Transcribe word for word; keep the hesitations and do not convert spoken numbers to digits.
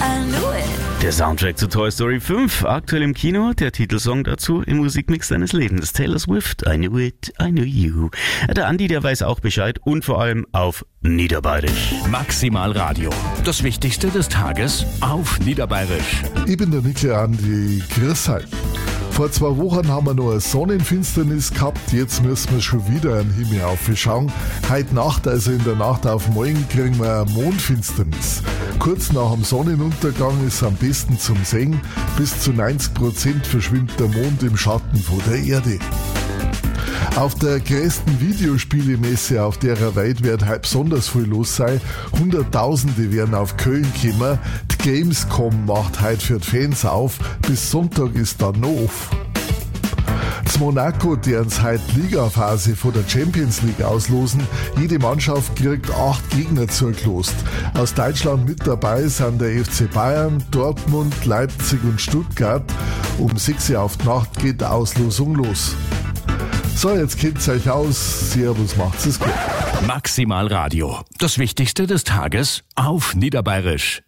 I knew it. Der Soundtrack zu Toy Story fünf, aktuell im Kino, der Titelsong dazu im Musikmix deines Lebens. Taylor Swift, I Knew It, I Knew You. Der Andi, der weiß auch Bescheid und vor allem auf Niederbayerisch. Maximal Radio. Das Wichtigste des Tages auf Niederbayerisch. Ich bin der Nickel Andi, grüß euch. Vor zwei Wochen haben wir noch eine Sonnenfinsternis gehabt, jetzt müssen wir schon wieder einen Himmel aufschauen. Heute Nacht, also in der Nacht auf morgen, kriegen wir eine Mondfinsternis. Kurz nach dem Sonnenuntergang ist es am besten zum Sehen. Bis zu neunzig Prozent verschwindet der Mond im Schatten von der Erde. Auf der größten Videospielemesse auf der Welt wird heute besonders viel los sein. Hunderttausende werden auf Köln kommen. Die Gamescom macht heute für die Fans auf. Bis Sonntag ist dann noch offen. Das Monaco, deren heute Ligaphase von der Champions League auslosen. Jede Mannschaft kriegt acht Gegner zugelost. Aus Deutschland mit dabei sind der F C Bayern, Dortmund, Leipzig und Stuttgart. Um sechs Uhr auf die Nacht geht die Auslosung los. So, jetzt kennt's euch aus. Servus, macht's es gut. Maximal Radio. Das Wichtigste des Tages auf Niederbayerisch.